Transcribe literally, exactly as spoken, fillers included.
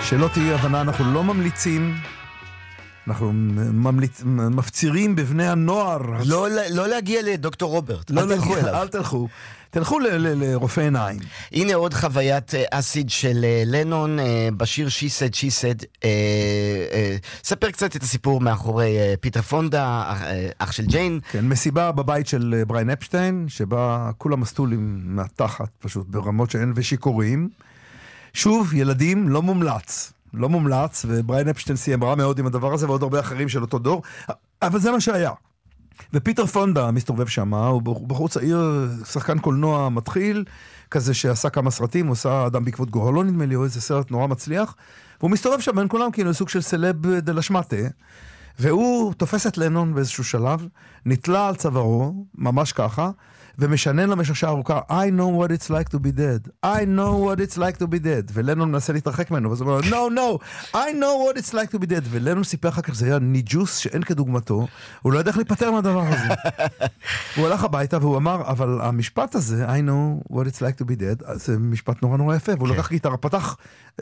שלא תהיה הבנה, אנחנו לא ממליצים, אנחנו ממליצ... מפצירים בבני הנוער. לא, לא להגיע לדוקטור רוברט, לא אל תלכו להגיע, אליו. אל תלכו. תלכו ל- ל- לרופא עיניים. הנה עוד חוויית אסיד של לנון בשיר She Said She Said. ספר קצת את הסיפור מאחורי פיטר פונדה, אח של ג'יין. כן, מסיבה בבית של בריין אפשטיין, שבה כולם מסטולים מהתחת, פשוט ברמות שאין ושיקורים. שוב, ילדים, לא מומלץ. לא מומלץ, ובריין אפשטיין סיים רע מאוד עם הדבר הזה, ועוד הרבה אחרים של אותו דור. אבל זה מה שהיה. ופיטר פונדה מסתובב שם, הוא בחור צעיר, שחקן קולנוע מתחיל, כזה שעשה כמה סרטים, הוא עשה אדם בעקבות גורלו נדמה לי, או איזה סרט נורא מצליח, והוא מסתובב שם בין כולם כאילו סוג של סלב דלשמטה, והוא תופס את לנון באיזשהו שלב, נתלה על צווארו, ממש ככה, ומשנן למשך שעה ארוכה, I know what it's like to be dead, I know what it's like to be dead, ולנון מנסה להתרחק ממנו, וזה אומר, no, no, I know what it's like to be dead, ולנון סיפר אחר כך, זה היה ניג'וס שאין כדוגמתו, הוא לא ידע איך להיפטר מהדבר הזה. הוא הלך הביתה והוא אמר, אבל המשפט הזה, I know what it's like to be dead, זה משפט נורא נורא יפה, והוא לקח גיטרה, פתח